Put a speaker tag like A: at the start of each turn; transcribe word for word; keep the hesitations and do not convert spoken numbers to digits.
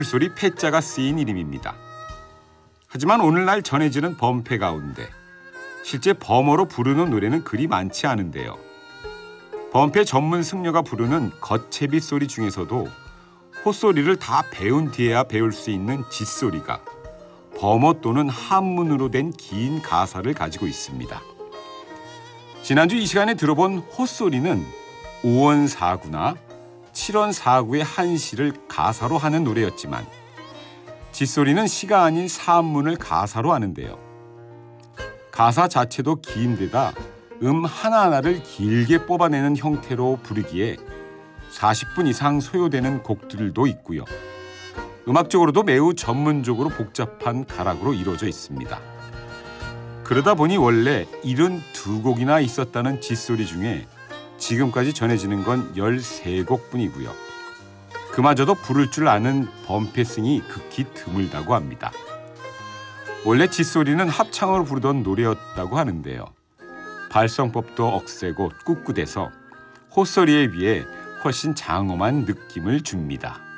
A: 소리 패자가 쓰인 이름입니다. 하지만 오늘날 전해지는 범패 가운데 실제 범어로 부르는 노래는 그리 많지 않은데요. 범패 전문 승려가 부르는 겉채비 소리 중에서도 호소리를 다 배운 뒤에야 배울 수 있는 짖소리가 범어 또는 한문으로 된 긴 가사를 가지고 있습니다. 지난주 이 시간에 들어본 호소리는 오원사구나 칠원사구의 한시를 가사로 하는 노래였지만 짖소리는 시가 아닌 산문을 가사로 하는데요. 가사 자체도 긴 데다 음 하나하나를 길게 뽑아내는 형태로 부르기에 사십 분 이상 소요되는 곡들도 있고요. 음악적으로도 매우 전문적으로 복잡한 가락으로 이루어져 있습니다. 그러다 보니 원래 칠십이 곡이나 있었다는 짖소리 중에 지금까지 전해지는 건 열세 곡뿐이고요. 그마저도 부를 줄 아는 범패승이 극히 드물다고 합니다. 원래 짖소리는 합창으로 부르던 노래였다고 하는데요. 발성법도 억세고 꿋꿋해서 호소리에 비해 훨씬 장엄한 느낌을 줍니다.